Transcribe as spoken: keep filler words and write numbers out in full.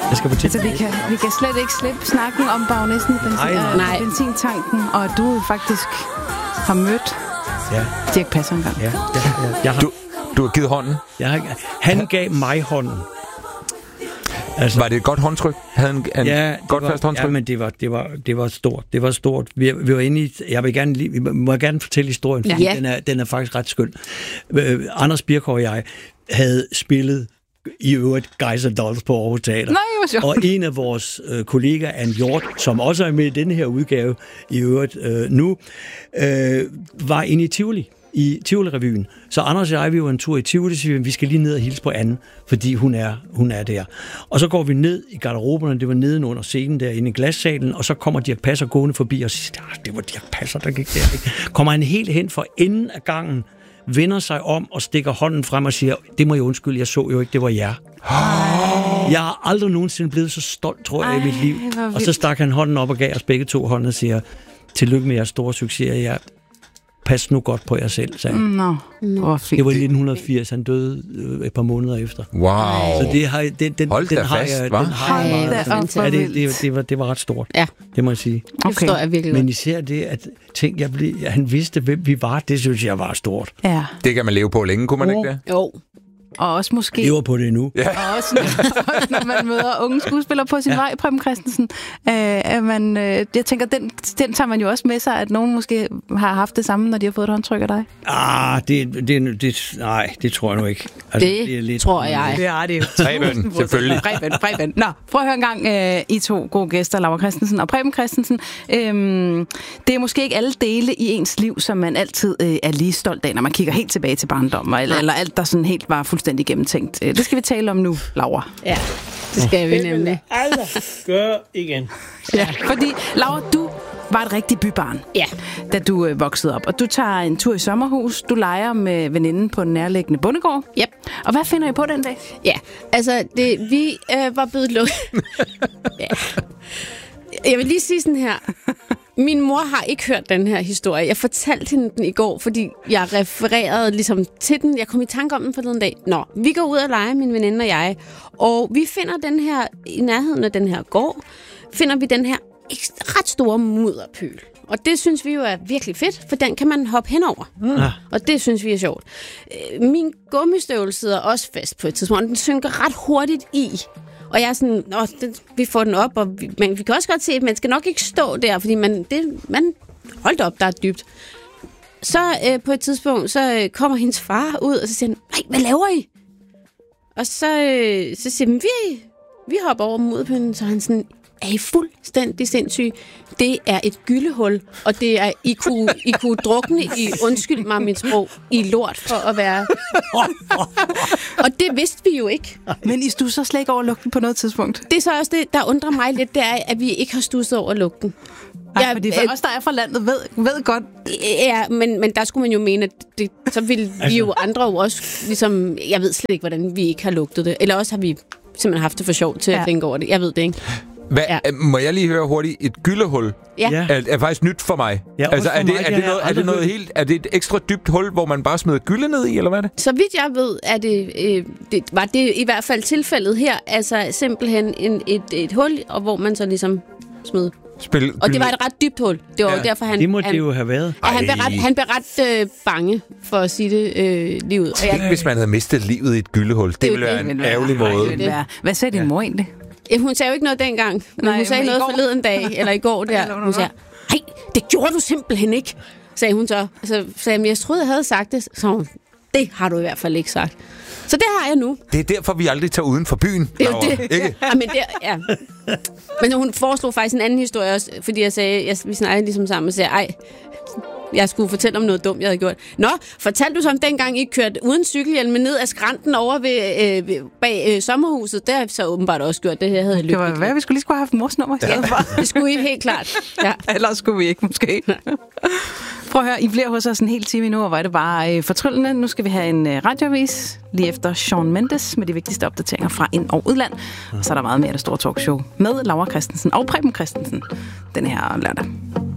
Jeg skal fortælle. Altså, vi kan, vi kan slet ikke slippe snakken om bagnæsten i benzin, Nej, nej. Øh, benzintanken, og at du faktisk har mødt ja. Dirch Passer engang. Ja, ja, ja. Jeg har, Du, du har givet hånden. jeg har, han gav mig hånden. Altså, Var det et godt håndtryk? Havde en, en ja, godt var, fast håndtryk? Ja, men det var, det var, det var stort. Det var stort. Vi, vi var inde i... Jeg vil gerne, vi må gerne fortælle historien, fordi Ja. den, er, den er faktisk ret skøn. Øh, Anders Birkgaard og jeg havde spillet i øvrigt Guys and Dolls på Aarhus Teater. Nej, hvor sjovt. Og en af vores øh, kollegaer, Anne Hjort, som også er med i denne her udgave i øvrigt øh, nu, øh, var inde i Tivoli, i Tivoli-revyen. Så Anders og jeg, vi var en tur i Tivoli, så vi skal lige ned og hilse på Anne, fordi hun er, hun er der. Og så går vi ned i garderoberne, det var nedenunder scenen der, inde i glassalen, og så kommer Dirch Passer gående forbi og siger, det var Dirch Passer, der gik der. Ikke? Kommer han helt hen for enden af gangen, vender sig om og stikker hånden frem og siger, det må jeg undskylde, jeg så jo ikke, det var jer. Ej. Jeg har aldrig nogensinde blevet så stolt, tror jeg, Ej, i mit liv. Og så stak han hånden op og gav os begge to hånden og siger, tillykke med jeres store succes, jeg pas nu godt på jer selv, sagde han. Nå, hvor fint. Det var i nitten firs, han døde øh, et par måneder efter. Wow. Så det har, den, den, Hold den da har fast, jeg, hva'? den har jeg Ej, meget. det er Altså, ja, det, det, det, var, det var ret stort, Ja. det må jeg sige. Det Okay. forstår jeg virkelig Men godt. især det, at tænk, jeg blev, han vidste, hvem vi var, det synes jeg var stort. Ja, Det kan man leve på længe, kunne man ikke det? Jo. og også måske... Lever på det nu. Ja. Og også, også når man møder unge skuespillere på sin ja. vej, Preben Christensen. Øh, at man, øh, jeg tænker, den, den tager man jo også med sig, at nogen måske har haft det samme, når de har fået et håndtryk af dig. Ah, det, det, det, nej, det tror jeg nu ikke. Altså, Det er lidt, tror jeg. Det er det jo. Preben, selvfølgelig. Preben, Preben. Nå, prøv at høre en gang, øh, I to gode gæster, Laura Christensen og Preben Christensen. Øhm, det er måske ikke alle dele i ens liv, som man altid øh, er lige stolt af, når man kigger helt tilbage til barndommen, eller, eller alt, der sådan helt var fuldstændig gennemtænkt. Det skal vi tale om nu, Laura. Ja, det skal vi nemlig. aldrig gøre igen. Ja, fordi, Laura, du var et rigtigt bybarn, Ja. da du øh, voksede op. Og du tager en tur i sommerhus, du leger med veninden på den nærliggende bondegård. Yep. Og hvad finder I på den dag? Ja, altså, det, vi øh, var blevet lukket. Ja. Jeg vil lige sige sådan her. Min mor har ikke hørt den her historie. Jeg fortalte hende den i går, fordi jeg refererede ligesom til den. Jeg kom i tanke om den forleden dag. Nå, vi går ud og leger, min veninde og jeg. Og vi finder den her, i nærheden af den her gård, finder vi den her ret store mudderpøl. Og det synes vi jo er virkelig fedt, for den kan man hoppe henover. Mm. Og det synes vi er sjovt. Min gummistøvle sidder også fast på et tidspunkt. Den synker ret hurtigt i. Og jeg er sådan, Nå, den, vi får den op, og vi, men vi kan også godt se, at man skal nok ikke stå der, fordi man, det, man holdt op, der er dybt. Så øh, på et tidspunkt, så øh, kommer hendes far ud, og så siger han, nej, hvad laver I? Og så, øh, så siger han, vi, vi hopper over mudderpølen, så han sådan, er I fuldstændig sindssyge? Det er et gyldehul, og det er, I kunne, I kunne drukne i, undskyld mig mit sprog, i lort for at være... Og det vidste vi jo ikke. Men I stusser slet ikke over lugten på noget tidspunkt? Det er så også det, der undrer mig lidt, det er, at vi ikke har stusset over lugten. Nej, Ja, fordi for øh, os, der er fra landet, ved, ved godt... Ja, men, men der skulle man jo mene, at det, så ville vi jo andre jo også, ligesom, jeg ved slet ikke, hvordan vi ikke har lugtet det. Eller også har vi simpelthen haft det for sjovt til ja. at tænke over det. Jeg ved det ikke. Hvad, Ja. ja. Må jeg lige høre hurtigt? Et gyldehul Ja. Ja. er, er faktisk nyt for mig. Ja, altså, også er for det, mig. er Det det, har noget, jeg er det aldrig noget hørt. helt... Er det et ekstra dybt hul, hvor man bare smider gylde ned i, eller hvad er det? Så vidt jeg ved, er det, øh, det, var det i hvert fald tilfældet her. Altså simpelthen en, et, et hul, og hvor man så ligesom smed. Spil, Og det var et ret dybt hul. Det var Ja. jo derfor, han... Det må han, det jo have været. Ja, han blev Ej. ret, han blev ret øh, bange, for at sige det øh, lige ud. Og Tænk, jeg, hvis man havde mistet livet i et gyldehul. Det er ville jo være det. en ærgerlig måde. det. Ja. Hvad sagde din mor egentlig? ja, hun sagde jo ikke noget dengang, men Nej, hun sagde men i noget går. forleden dag, eller i går der. Eller Hun sagde, nej, det gjorde du simpelthen ikke, sagde hun så. Så sagde jeg, jeg troede, jeg havde sagt det. Så hun, det har du i hvert fald ikke sagt. Så det har jeg nu. Det er derfor, vi aldrig tager uden for byen. Det er jo Laura. det. Ikke? Ja, men, det, ja. men hun foreslog faktisk en anden historie også, fordi jeg sagde, jeg, vi snakkede ligesom sammen og sagde, ej, jeg skulle fortælle om noget dumt, jeg havde gjort. Nå, fortalte du så om dengang, I kørte uden cykelhjelm ned ad skrænten over ved, øh, ved, bag øh, sommerhuset? Det har vi så åbenbart også gjort. Det her havde jeg Det var lykkeligt. hvad, vi skulle lige skulle have haft mors nummer. Ja. Det skulle I helt klart. Ja. Ellers skulle vi ikke, måske. Prøv at høre, I bliver hos os en hel time nu, og hvor er det bare øh, fortryllende. Nu skal vi have en øh, radioavis lige efter Shawn Mendes med de vigtigste opdateringer fra ind- og udland. Og så er der meget mere af det store talkshow med Laura Christensen og Preben Christensen den her lørdag.